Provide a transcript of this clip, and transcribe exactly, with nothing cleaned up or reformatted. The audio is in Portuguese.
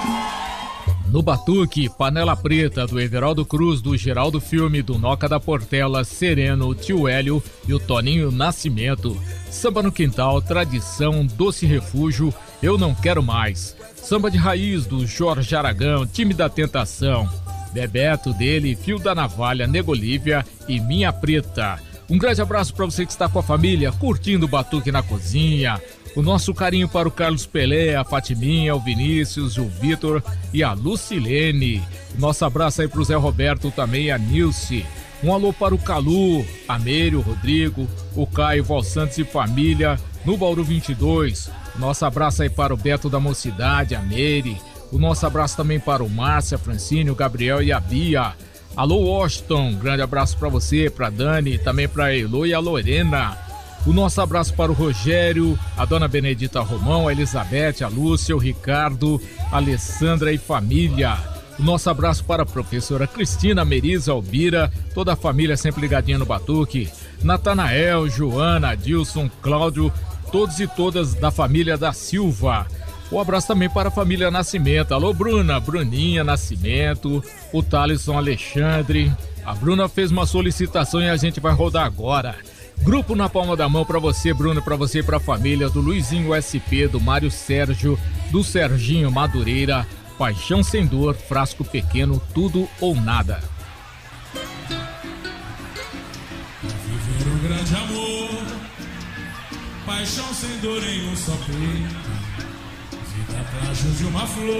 No Batuque, Panela Preta, do Everaldo Cruz, do Geraldo Filme, do Noca da Portela, Sereno, o Tio Hélio e o Toninho Nascimento. Samba no Quintal, Tradição, Doce Refúgio, Eu Não Quero Mais. Samba de Raiz, do Jorge Aragão, Time da Tentação. Bebeto dele, Fio da Navalha, Negolívia e Minha Preta. Um grande abraço para você que está com a família, curtindo o Batuque na cozinha. O nosso carinho para o Carlos Pelé, a Fatiminha, o Vinícius, o Vitor e a Lucilene. Nosso abraço aí pro Zé Roberto também, a Nilce. Um alô para o Calu, a Meire, o Rodrigo, o Caio, Val Santos e família no Bauru vinte e dois. Nosso abraço aí para o Beto da Mocidade, a Meire. O nosso abraço também para o Márcia, Francine, o Gabriel e a Bia. Alô Washington, grande abraço para você, para Dani, também para a Elo e a Lorena. O nosso abraço para o Rogério, a dona Benedita Romão, a Elizabeth, a Lúcia, o Ricardo, a Alessandra e família. O nosso abraço para a professora Cristina, Merisa, Albira, toda a família sempre ligadinha no Batuque. Natanael, Joana, Adilson, Cláudio, todos e todas da família da Silva. Um abraço também para a família Nascimento. Alô Bruna, Bruninha Nascimento, o Thaleson Alexandre. A Bruna fez uma solicitação e a gente vai rodar agora. Grupo na palma da mão para você, Bruno, para você e para a família do Luizinho S P, do Mário Sérgio, do Serginho Madureira, Paixão Sem Dor, Frasco Pequeno, Tudo ou Nada. Viver um grande amor, paixão sem dor em um só peito, vida plágio de uma flor.